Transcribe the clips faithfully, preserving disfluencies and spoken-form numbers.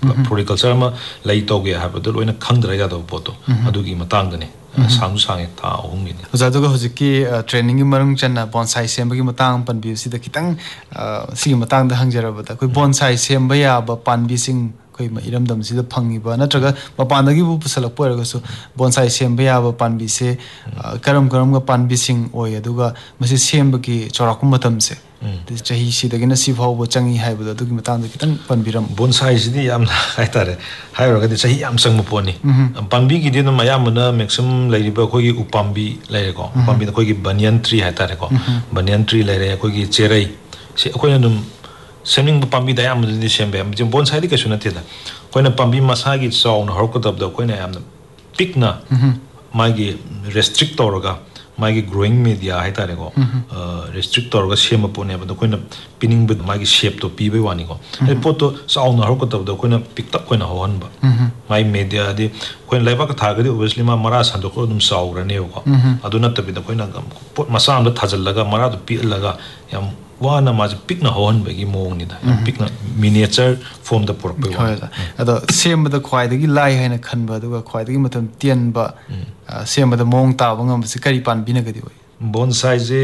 floriculture ama lei toge habado loina khangdra ya do poto adugi matang dane sang sang ta ahum ni ojaduga hojiki training gi marung channa bonsai sembagi matang panbi sida kitang sigi matang da hangjarabada koi bonsai semba ya ba panbi sing koi ma iramdam sida phangi ba natraga mapandagi bu pusalak poraga so bonsai semba ya ba panbi se karam karam ga panbi sing oi aduga masi sembagi chorakum matam se chahi sidagina sifau bo changi haibada adugi matang da kitang panbiram bonsai sidi yam haitare hairaga di chahi yam sang maponi panbi gi dinu mayamna maximum lairiba khoi gi upambi laire ko upambi da khoi gi banyan tree haitare ko banyan tree laire khoi gi cherai se khoi na dum semning pambi da yam di sembe am jim bonsai di ka suna tida khoi na pambi masa gi saw na hor ko dab da khoi na yam pick na magi restrict toroga magi growing media haitare ko restrict toroga sema pone ba khoi na pinning bit magi shape to pi be wani ko e poto saw na hor ko dab da khoi na pick up khoi na hoan ba mai media di khoi na laiba ka thagadi obviously ma mara san do ko dum saw ra ne ko aduna tabi da khoi na pot masa am da thajal laga mara do pi laga yam wana ma pick na hon bagi mong ni da pick na miniature form da por pe wa ado sem da khwai da gi lai haina khan ba da khwai da gi matam tian ba sem da mong ta ba ngam se kari pan bina ga di oi bonsai je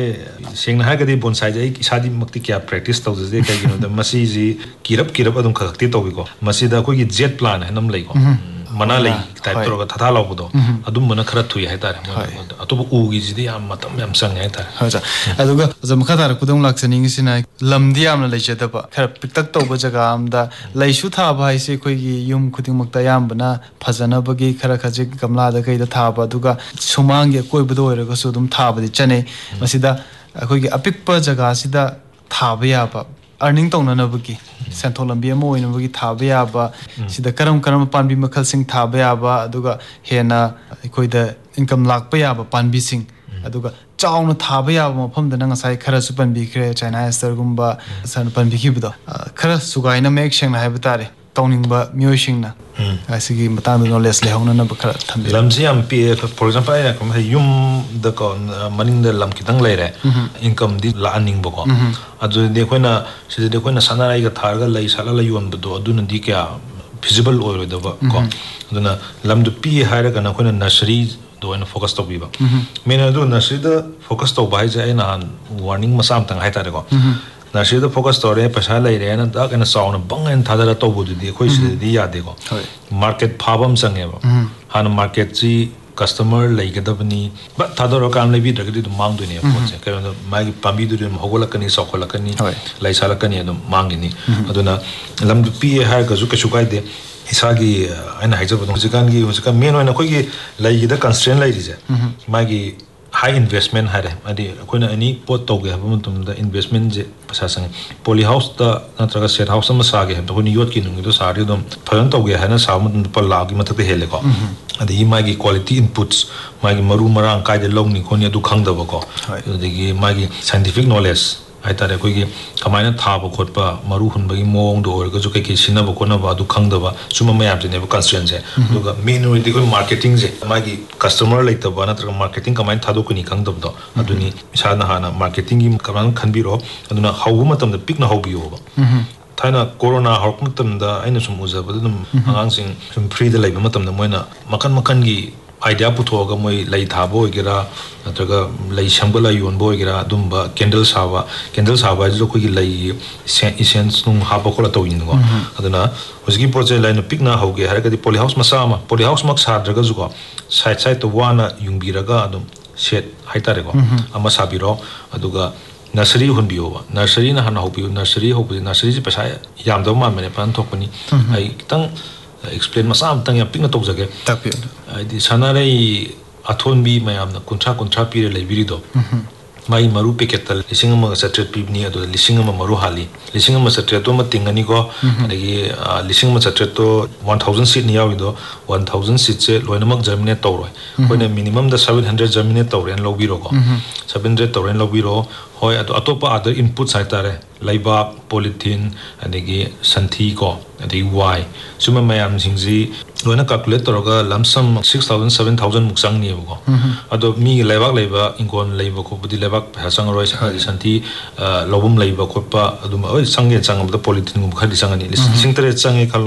sing na ga di bonsai je isadi makti kya practice tau je ka gi no da masi ji kirap kirap adum khakti tau bi ko masi da ko gi jet plan hanam lai ko mana lai type to ga tha tha law bu do adum mana khara thui hai tar atobu u gi ji yam matam yam sang hai tar ha ja aduga jam kha tar kudong lak chaning sina lamdi yam la leche da ba khara piktak to ba jaga am da lai su tha ba se khoi gi yum khuding mak ta yam bana phajana ba gi khara khaje gamla da kai da tha ba aduga sumang ge koi bu do re ga su dum tha ba di chane masida khoi gi apik pa jaga sida tha ba ya ba earning tong na bagi sentol lambi mo ina bagi thaba ya ba sida karam karam panbi makhal sing thaba ya ba aduga hena koi da income lak pa ya ba panbi sing aduga chauna thaba ya ba mafam da nang sai khara su panbi kre china ester gumba san panbi ki budo khara sugai na mek sheng na hai batare tawning ba myo shing na asigi matang no les le hona na ba khara thambi lamsi am p for example ai kom yum da ko maning da lam ki tang leire income di la aning ba ko adu de koina se de koina sanara ga thar ga lai sala la yom do adu na di kya feasible oil da ba ko aduna lam du p haira ga na koina nursery do na focus to bi ba mena do nursery da focus to bai ja ina warning masam tang hai ta ko nursery da focus to re paisa lai re na da kana saw na bang en thadara to bu di khoi se di ya de ko market phabam sange ba han market ji customer lai ga da bani ba thadara kan lai bi da gi du mang du ne ko se ka na ma gi pambi du dem hogol ka ni so khol ka ni lai sala ka ni no mang ni aduna lam du pi ha ga zu ka shukai de isagi aina haija bu jikan gi jikan main oina khoi gi lai gi da constraint lai ri je ma gi high investment hare adi koina ani pot to ge habum tum da investment je pasa sang poly house da natraga set house ma sa ge ha to ni yot ki nung do sa ri dom phayan to ge ha na sa mu pa la gi mathak hele ko adi ma gi quality inputs ma gi maru marang kai de long ni ko ni du khang da ba ko adi gi ma gi scientific knowledge ai tare ko gi kamaina tha ba khot pa maru hun ba gi mong do or ga ju kai ki sina ba ko na ba du khang da ba suma ma yam je ne ba constraint je du ga minority ko marketing je ma gi customer lai ta ba na tra marketing kamaina tha do ko ni khang da ba adu ni sa na ha na marketing gi kaman khan bi ro adu na hau ma tam da pick na hau bi yo ba thaina corona hok ma tam da aina sum uza ba dum angang sing sum free da lai ba ma tam da moina makan makan gi idea puthoga moi lai thabo igera natraga lai sambala yon bo igera dumba candle sawa candle sawa jo ko gi lai essence nung ha ba ko la to yin go aduna usgi project line pick na hoge har ga di poly house ma sama poly house mak sa draga ju ko side side to wana yung biraga adum set haitare go ama sabiro aduga nursery hun biyo ba nursery na hana hobi nursery hobi nursery ji pasa yam do ma mene pan thokani ai tang explain masam tang ya ping na tok jage tapi di sanare athon bi mayam na kuntra kuntra pi le biri do mai maru packet tal lising ma satret pi ni ado lising ma maru hali lising ma satret to ma tingani ko adagi lising ma satret to one thousand seed ni yawi do one thousand seed se loinamak germinate to roi koina minimum da seven hundred germinate to ren lobiro ko seven hundred to ren lobiro hoi ato atopa other inputs haitare laiba polythene adagi santhi ko adagi y suma mayam singji loina calculate to ga lamsam six thousand seven thousand muksang ni ko ado mi laibak laiba ingon laiba ko budi laibak hasang roi santhi lobum laiba ko pa aduma oi sangye changam da polythene gum khali sangani singtare change